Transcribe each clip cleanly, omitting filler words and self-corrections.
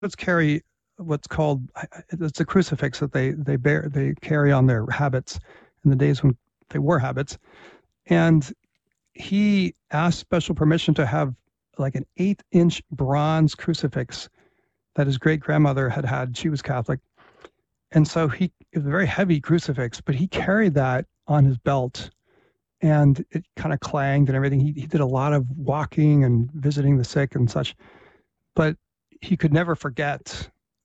carry what's called it's a crucifix that they carry on their habits in the days when they wore habits. And he asked special permission to have like an 8-inch bronze crucifix that his great grandmother had. She was Catholic. And so it was a very heavy crucifix, but he carried that on his belt and it kind of clanged and everything. He did a lot of walking and visiting the sick and such, but he could never forget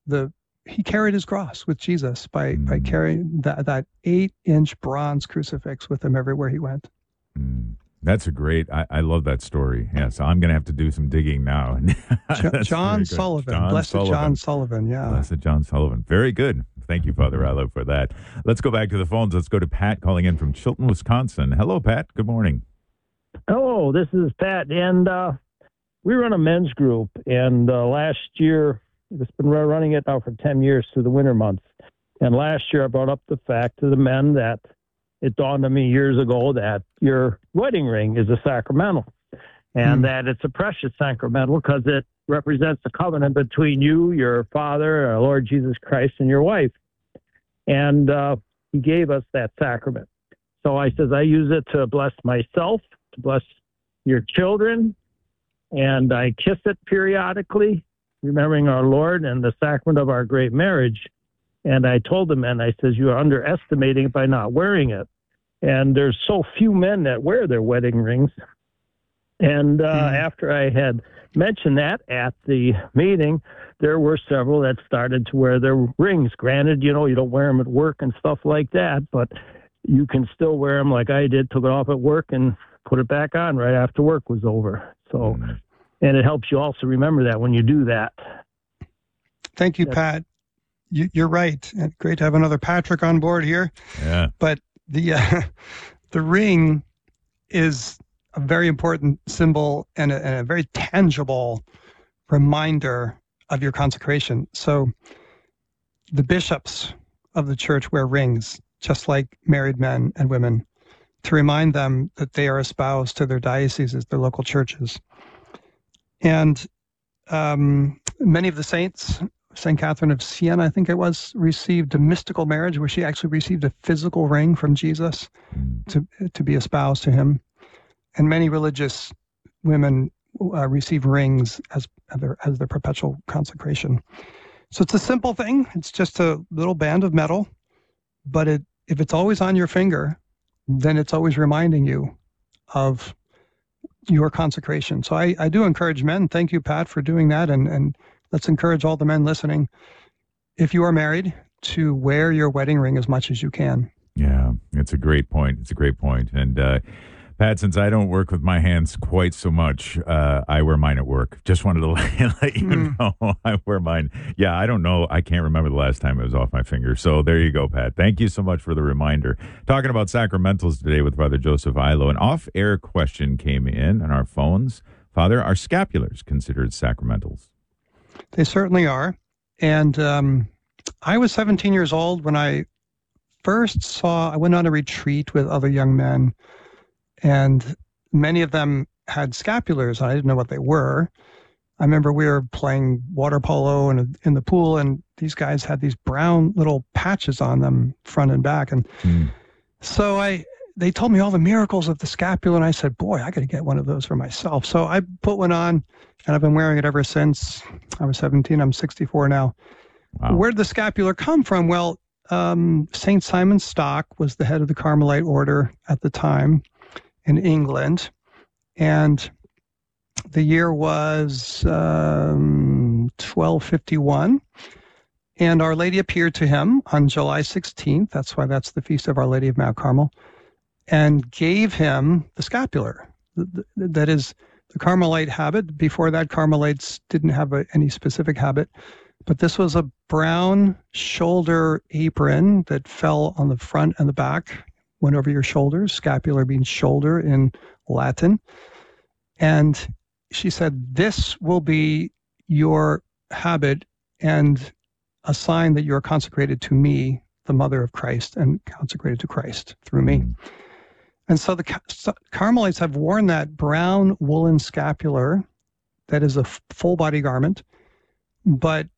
he carried his cross with Jesus by carrying that 8-inch bronze crucifix with him everywhere he went. That's a great, I love that story. Yeah, so I'm going to have to do some digging now. John Sullivan. Blessed John Sullivan. Yeah. Blessed John Sullivan. Very good. Thank you, Father Rallo, for that. Let's go back to the phones. Let's go to Pat calling in from Chilton, Wisconsin. Hello, Pat. Good morning. Hello, this is Pat. And we run a men's group. And last year, it's been running it now for 10 years through the winter months. And last year, I brought up the fact to the men that it dawned on me years ago that your wedding ring is a sacramental and that it's a precious sacramental because it represents the covenant between you, your Father, our Lord Jesus Christ, and your wife. And he gave us that sacrament. So I says, I use it to bless myself, to bless your children, and I kiss it periodically, remembering our Lord and the sacrament of our great marriage. And I told the men, I says, you are underestimating by not wearing it. And there's so few men that wear their wedding rings. And after I had mentioned that at the meeting, there were several that started to wear their rings. Granted, you don't wear them at work and stuff like that, but you can still wear them like I did, took it off at work and put it back on right after work was over. So, and it helps you also remember that when you do that. Thank you, Pat. You're right. Great to have another Patrick on board here. Yeah. But the ring is a very important symbol and a very tangible reminder of your consecration. So the bishops of the church wear rings, just like married men and women, to remind them that they are espoused to their dioceses, their local churches. And many of the saints, St. Catherine of Siena, I think it was, received a mystical marriage where she actually received a physical ring from Jesus to be espoused to him. And many religious women receive rings as their perpetual consecration. So it's a simple thing. It's just a little band of metal, but if it's always on your finger, then it's always reminding you of your consecration. So I do encourage men. Thank you, Pat, for doing that. And let's encourage all the men listening, if you are married, to wear your wedding ring as much as you can. Yeah, it's a great point. It's a great point. And Pat, since I don't work with my hands quite so much, I wear mine at work. Just wanted to let you know I wear mine. Yeah, I don't know. I can't remember the last time it was off my finger. So there you go, Pat. Thank you so much for the reminder. Talking about sacramentals today with Father Joseph Illo. An off-air question came in on our phones. Father, are scapulars considered sacramentals? They certainly are. And I was 17 years old when I went on a retreat with other young men, and many of them had scapulars. I didn't know what they were. I remember we were playing water polo in the pool, and these guys had these brown little patches on them, front and back. And so they told me all the miracles of the scapula, and I said, boy, I got to get one of those for myself. So I put one on, and I've been wearing it ever since. I was 17. I'm 64 now. Wow. Where did the scapular come from? Well, St. Simon Stock was the head of the Carmelite order at the time in England, and the year was 1251, and Our Lady appeared to him on July 16th. That's why that's the feast of Our Lady of Mount Carmel, and gave him the scapular. That is the Carmelite habit. Before that, Carmelites didn't have any specific habit, but this was a brown shoulder apron that fell on the front and the back, went over your shoulders, scapular means shoulder in Latin. And she said, this will be your habit and a sign that you're consecrated to me, the mother of Christ, and consecrated to Christ through me. And so the Carmelites have worn that brown woolen scapular that is a full body garment, but